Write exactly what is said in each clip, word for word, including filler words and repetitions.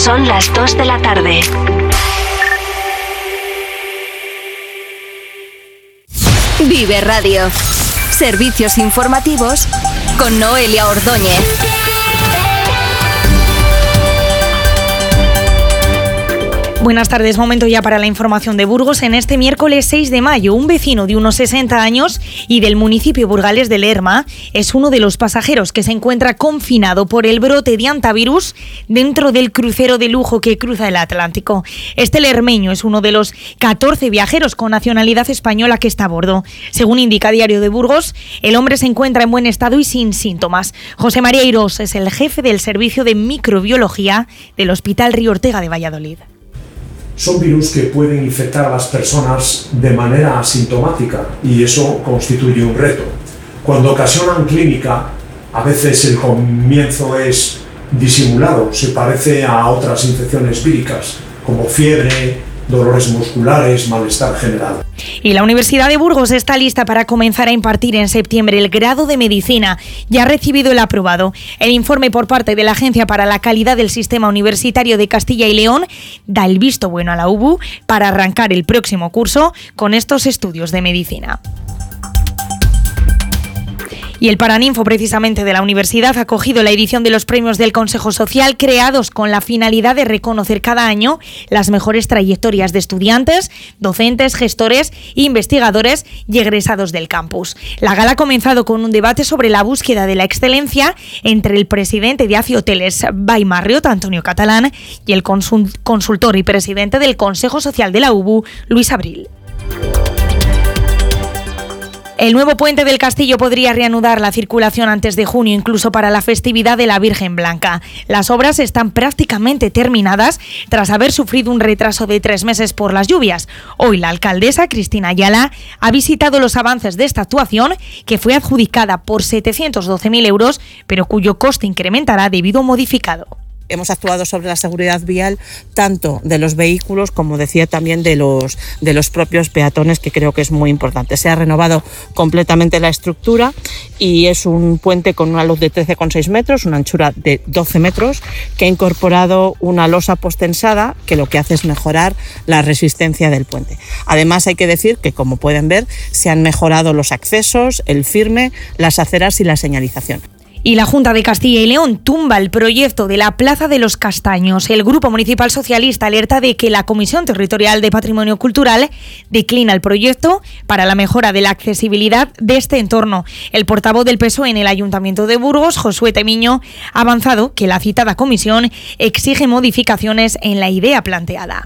Son las dos de la tarde. Vive Radio. Servicios informativos con Noelia Ordóñez. Buenas tardes, momento ya para la información de Burgos. En este miércoles seis de mayo, un vecino de unos sesenta años y del municipio burgalés de Lerma es uno de los pasajeros que se encuentra confinado por el brote de hantavirus dentro del crucero de lujo que cruza el Atlántico. Este lermeño es uno de los catorce viajeros con nacionalidad española que está a bordo. Según indica Diario de Burgos, el hombre se encuentra en buen estado y sin síntomas. José María Irós es el jefe del servicio de microbiología del Hospital Río Ortega de Valladolid. Son virus que pueden infectar a las personas de manera asintomática y eso constituye un reto. Cuando ocasionan clínica, a veces el comienzo es disimulado, se parece a otras infecciones víricas, como fiebre, dolores musculares, malestar general. Y la Universidad de Burgos está lista para comenzar a impartir en septiembre el grado de Medicina. Ya ha recibido el aprobado. El informe por parte de la Agencia para la Calidad del Sistema Universitario de Castilla y León da el visto bueno a la U B U para arrancar el próximo curso con estos estudios de medicina. Y el Paraninfo, precisamente de la universidad, ha acogido la edición de los premios del Consejo Social creados con la finalidad de reconocer cada año las mejores trayectorias de estudiantes, docentes, gestores, investigadores y egresados del campus. La gala ha comenzado con un debate sobre la búsqueda de la excelencia entre el presidente de A C I Hoteles Bay Marriott, Antonio Catalán, y el consultor y presidente del Consejo Social de la U B U, Luis Abril. El nuevo puente del Castillo podría reanudar la circulación antes de junio, incluso para la festividad de la Virgen Blanca. Las obras están prácticamente terminadas tras haber sufrido un retraso de tres meses por las lluvias. Hoy la alcaldesa, Cristina Ayala, ha visitado los avances de esta actuación, que fue adjudicada por setecientos doce mil euros, pero cuyo coste incrementará debido a modificado. Hemos actuado sobre la seguridad vial tanto de los vehículos como decía también de los, de los propios peatones, que creo que es muy importante. Se ha renovado completamente la estructura y es un puente con una luz de trece coma seis metros, una anchura de doce metros, que ha incorporado una losa postensada que lo que hace es mejorar la resistencia del puente. Además hay que decir que, como pueden ver, se han mejorado los accesos, el firme, las aceras y la señalización. Y la Junta de Castilla y León tumba el proyecto de la Plaza de los Castaños. El Grupo Municipal Socialista alerta de que la Comisión Territorial de Patrimonio Cultural declina el proyecto para la mejora de la accesibilidad de este entorno. El portavoz del P S O E en el Ayuntamiento de Burgos, Josué Temiño, ha avanzado que la citada comisión exige modificaciones en la idea planteada.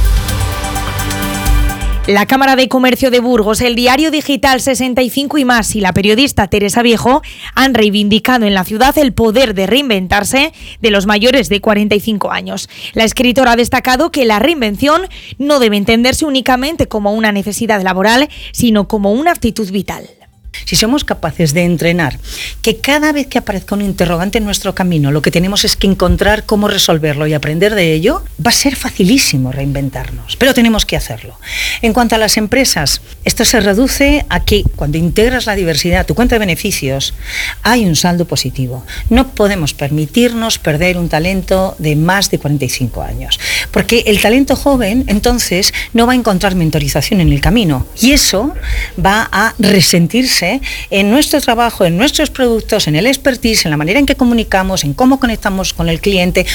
La Cámara de Comercio de Burgos, el diario digital sesenta y cinco y más y la periodista Teresa Viejo han reivindicado en la ciudad el poder de reinventarse de los mayores de cuarenta y cinco años. La escritora ha destacado que la reinvención no debe entenderse únicamente como una necesidad laboral, sino como una actitud vital. Si somos capaces de entrenar que cada vez que aparezca un interrogante en nuestro camino, lo que tenemos es que encontrar cómo resolverlo y aprender de ello, va a ser facilísimo reinventarnos, pero tenemos que hacerlo. En cuanto a las empresas, esto se reduce a que cuando integras la diversidad a tu cuenta de beneficios, hay un saldo positivo. No podemos permitirnos perder un talento de más de cuarenta y cinco años, porque el talento joven entonces no va a encontrar mentorización en el camino y eso va a resentirse en nuestro trabajo, en nuestros productos, en el expertise, en la manera en que comunicamos, en cómo conectamos con el cliente.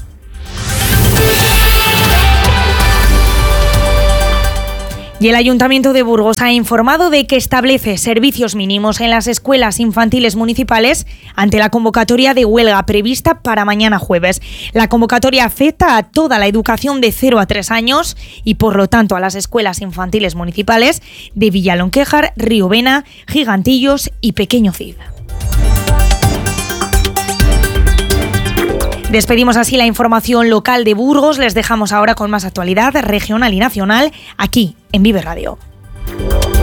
Y el Ayuntamiento de Burgos ha informado de que establece servicios mínimos en las escuelas infantiles municipales ante la convocatoria de huelga prevista para mañana jueves. La convocatoria afecta a toda la educación de cero a tres años y, por lo tanto, a las escuelas infantiles municipales de Villalonquejar, Riovena, Gigantillos y Pequeño Cid. Despedimos así la información local de Burgos. Les dejamos ahora con más actualidad regional y nacional aquí en Vive Radio.